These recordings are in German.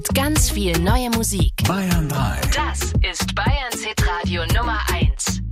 Ganz viel neue Musik. Bayern 3. Das ist Bayerns Hitradio Nummer 1.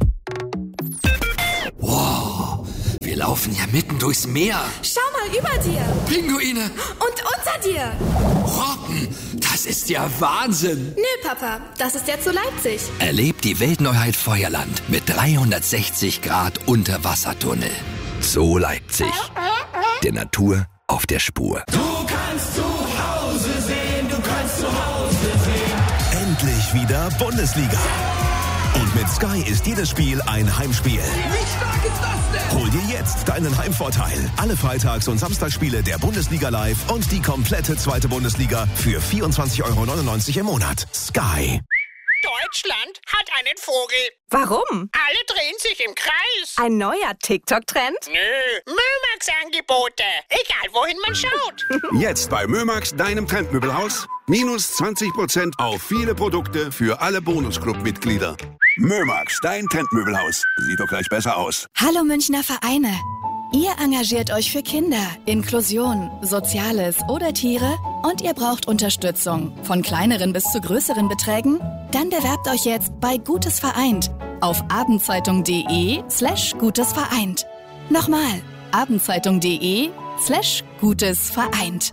Wow, wir laufen ja mitten durchs Meer. Schau mal über dir. Pinguine. Und unter dir. Robben, das ist ja Wahnsinn. Nö, Papa, das ist ja zu Leipzig. Erlebt die Weltneuheit Feuerland mit 360 Grad Unterwassertunnel. Zoo Leipzig. Der Natur auf der Spur. Du kannst zu Hause sehen, du kannst zu Hause sehen. Endlich wieder Bundesliga. Und mit Sky ist jedes Spiel ein Heimspiel. Wie stark ist das denn? Hol dir jetzt deinen Heimvorteil. Alle Freitags- und Samstagsspiele der Bundesliga live und die komplette zweite Bundesliga für 24,99 € im Monat. Sky. Deutschland hat einen Vogel. Warum? Alle drehen sich im Kreis. Ein neuer TikTok-Trend? Nö, Mömax-Angebote. Egal, wohin man schaut. Jetzt bei Mömax, deinem Trendmöbelhaus. Minus 20% auf viele Produkte für alle Bonusclub-Mitglieder. Mömax, dein Trendmöbelhaus. Sieht doch gleich besser aus. Hallo Münchner Vereine. Ihr engagiert euch für Kinder, Inklusion, Soziales oder Tiere und ihr braucht Unterstützung, von kleineren bis zu größeren Beträgen? Dann bewerbt euch jetzt bei Gutes Vereint auf abendzeitung.de/Gutes Vereint. Nochmal, abendzeitung.de/Gutes Vereint.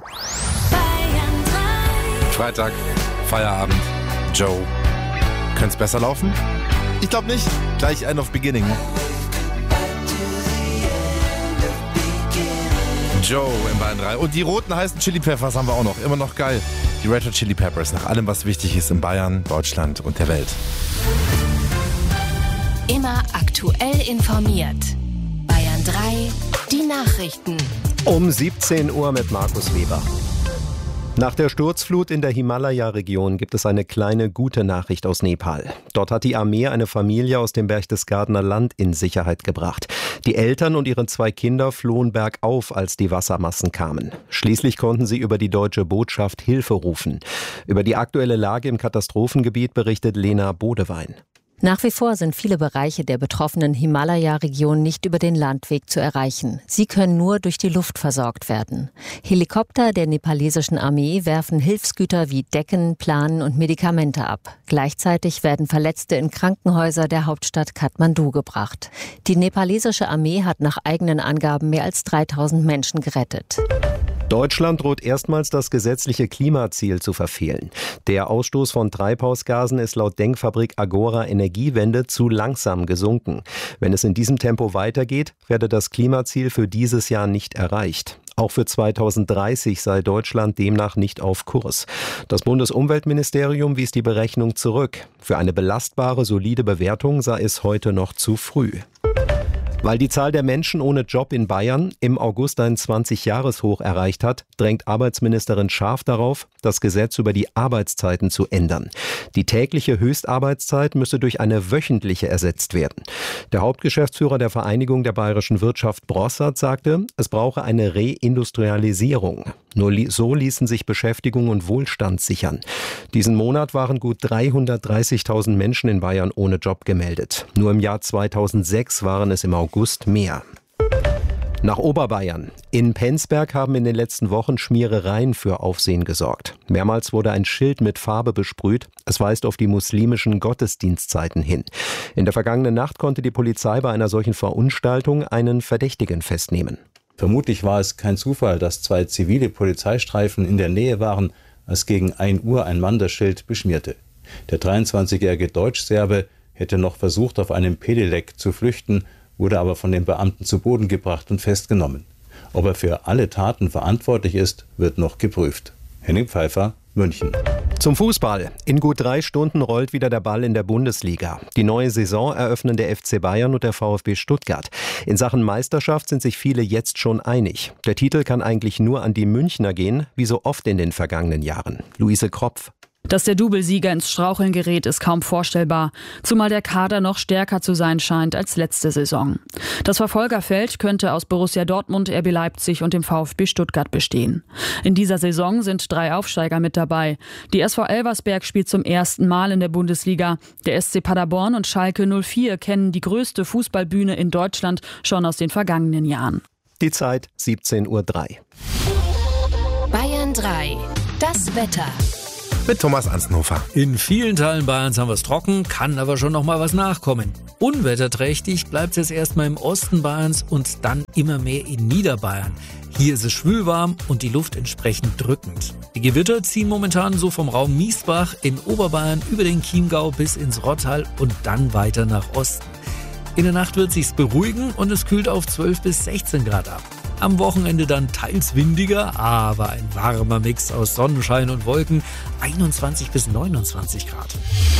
Freitag, Feierabend, Joe. Könnte es besser laufen? Ich glaube nicht. Gleich End of Beginning. Joe in Bayern 3. Und die roten heißen Chili Peppers haben wir auch noch. Immer noch geil. Die Red Hot Chili Peppers. Nach allem, was wichtig ist in Bayern, Deutschland und der Welt. Immer aktuell informiert. Bayern 3, die Nachrichten. Um 17 Uhr mit Markus Weber. Nach der Sturzflut in der Himalaya-Region gibt es eine kleine gute Nachricht aus Nepal. Dort hat die Armee eine Familie aus dem Berchtesgadener Land in Sicherheit gebracht. Die Eltern und ihre 2 Kinder flohen bergauf, als die Wassermassen kamen. Schließlich konnten sie über die deutsche Botschaft Hilfe rufen. Über die aktuelle Lage im Katastrophengebiet berichtet Lena Bodewein. Nach wie vor sind viele Bereiche der betroffenen Himalaya-Region nicht über den Landweg zu erreichen. Sie können nur durch die Luft versorgt werden. Helikopter der nepalesischen Armee werfen Hilfsgüter wie Decken, Planen und Medikamente ab. Gleichzeitig werden Verletzte in Krankenhäuser der Hauptstadt Kathmandu gebracht. Die nepalesische Armee hat nach eigenen Angaben mehr als 3000 Menschen gerettet. Deutschland droht erstmals das gesetzliche Klimaziel zu verfehlen. Der Ausstoß von Treibhausgasen ist laut Denkfabrik Agora Energiewende zu langsam gesunken. Wenn es in diesem Tempo weitergeht, werde das Klimaziel für dieses Jahr nicht erreicht. Auch für 2030 sei Deutschland demnach nicht auf Kurs. Das Bundesumweltministerium wies die Berechnung zurück. Für eine belastbare, solide Bewertung sei es heute noch zu früh. Weil die Zahl der Menschen ohne Job in Bayern im August ein 20-Jahres-Hoch erreicht hat, drängt Arbeitsministerin Scharf darauf, das Gesetz über die Arbeitszeiten zu ändern. Die tägliche Höchstarbeitszeit müsse durch eine wöchentliche ersetzt werden. Der Hauptgeschäftsführer der Vereinigung der bayerischen Wirtschaft Brossard sagte, es brauche eine Reindustrialisierung. Nur so ließen sich Beschäftigung und Wohlstand sichern. Diesen Monat waren gut 330.000 Menschen in Bayern ohne Job gemeldet. Nur im Jahr 2006 waren es im August mehr. Nach Oberbayern. In Penzberg haben in den letzten Wochen Schmierereien für Aufsehen gesorgt. Mehrmals wurde ein Schild mit Farbe besprüht. Es weist auf die muslimischen Gottesdienstzeiten hin. In der vergangenen Nacht konnte die Polizei bei einer solchen Verunstaltung einen Verdächtigen festnehmen. Vermutlich war es kein Zufall, dass 2 zivile Polizeistreifen in der Nähe waren, als gegen 1 Uhr ein Mann das Schild beschmierte. Der 23-jährige Deutschserbe hätte noch versucht, auf einem Pedelec zu flüchten, wurde aber von den Beamten zu Boden gebracht und festgenommen. Ob er für alle Taten verantwortlich ist, wird noch geprüft. Henning Pfeiffer, München. Zum Fußball. In gut 3 Stunden rollt wieder der Ball in der Bundesliga. Die neue Saison eröffnen der FC Bayern und der VfB Stuttgart. In Sachen Meisterschaft sind sich viele jetzt schon einig. Der Titel kann eigentlich nur an die Münchner gehen, wie so oft in den vergangenen Jahren. Luise Kropf. Dass der Doublesieger ins Straucheln gerät, ist kaum vorstellbar, zumal der Kader noch stärker zu sein scheint als letzte Saison. Das Verfolgerfeld könnte aus Borussia Dortmund, RB Leipzig und dem VfB Stuttgart bestehen. In dieser Saison sind 3 Aufsteiger mit dabei. Die SV Elversberg spielt zum ersten Mal in der Bundesliga. Der SC Paderborn und Schalke 04 kennen die größte Fußballbühne in Deutschland schon aus den vergangenen Jahren. Die Zeit 17:03 Uhr. Bayern 3. Das Wetter. mit Thomas Anzenhofer. In vielen Teilen Bayerns haben wir es trocken, kann aber schon noch mal was nachkommen. Unwetterträchtig bleibt es jetzt erstmal im Osten Bayerns und dann immer mehr in Niederbayern. Hier ist es schwülwarm und die Luft entsprechend drückend. Die Gewitter ziehen momentan so vom Raum Miesbach in Oberbayern über den Chiemgau bis ins Rottal und dann weiter nach Osten. In der Nacht wird sich's beruhigen und es kühlt auf 12 bis 16 Grad ab. Am Wochenende dann teils windiger, aber ein warmer Mix aus Sonnenschein und Wolken, 21 bis 29 Grad.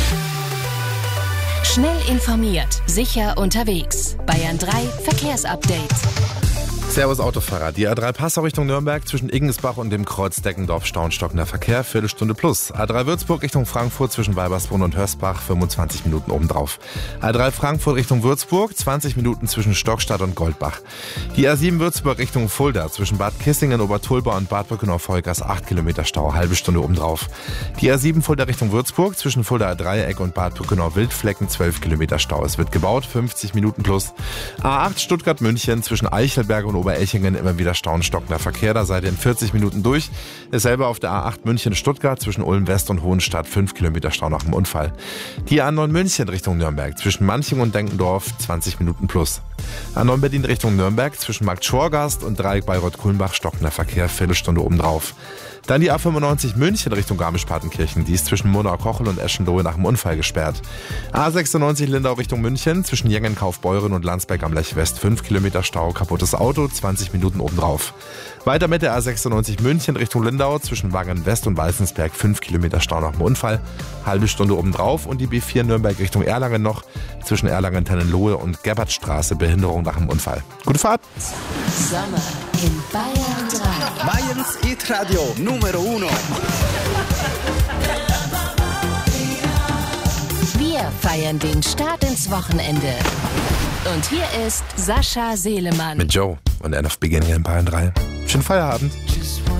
Schnell informiert, sicher unterwegs. Bayern 3 Verkehrsupdate. Servus Autofahrer. Die A3 Passau Richtung Nürnberg zwischen Iggesbach und dem Kreuz Deckendorf stockender Verkehr, Viertelstunde plus. A3 Würzburg Richtung Frankfurt zwischen Weibersbrunn und Hörsbach, 25 Minuten obendrauf. A3 Frankfurt Richtung Würzburg, 20 Minuten zwischen Stockstadt und Goldbach. Die A7 Würzburg Richtung Fulda zwischen Bad Kissingen, Obertulba und Bad Brückenau-Vollgas, 8 Kilometer Stau, halbe Stunde obendrauf. Die A7 Fulda Richtung Würzburg zwischen Fuldaer Dreieck und Bad Brückenau-Wildflecken, 12 Kilometer Stau. Es wird gebaut, 50 Minuten plus. A8 Stuttgart-München zwischen Eichelberg und Oberelchingen immer wieder stockender Verkehr, da seid ihr in 40 Minuten durch. Dasselbe auf der A8 München-Stuttgart zwischen Ulm West und Hohenstadt, 5 Kilometer Stau nach dem Unfall. Die A9 München Richtung Nürnberg zwischen Manching und Denkendorf, 20 Minuten plus. A9 Berlin Richtung Nürnberg zwischen Markt Schorgast und Dreieck Bayreuth-Kulmbach, stockender Verkehr, Viertelstunde obendrauf. Dann die A95 München Richtung Garmisch-Partenkirchen, die ist zwischen Monau-Kochel und Eschenlohe nach dem Unfall gesperrt. A96 Lindau Richtung München zwischen Jengen, Kaufbeuren und Landsberg am Lech West, 5 Kilometer Stau, kaputtes Auto, 20 Minuten obendrauf. Weiter mit der A96 München Richtung Lindau zwischen Wangen West und Weißensberg, 5 Kilometer Stau nach dem Unfall, halbe Stunde obendrauf. Und die B4 Nürnberg Richtung Erlangen noch zwischen Erlangen-Tennenlohe und Gerbertstraße, Behinderung nach dem Unfall. Gute Fahrt! Sommer in Bayern 3. Bayerns Hit-Radio Numero Uno. Wir feiern den Start ins Wochenende. Und hier ist Sascha Selemann. Mit Joe und End of Beginning in Bayern 3. Schönen Feierabend.